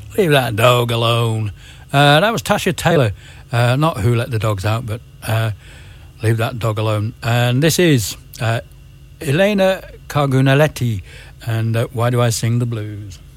Leave that dog alone. That was Tasha Taylor. Not Who Let the Dogs Out, but Leave That Dog Alone. And this is Elena Cargunaletti and Why Do I Sing the Blues?